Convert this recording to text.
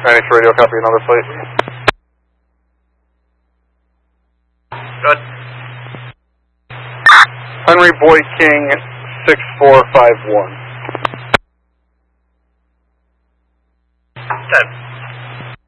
Phoenix Radio, copy another flight. Good. Henry Boy King 6451. 10.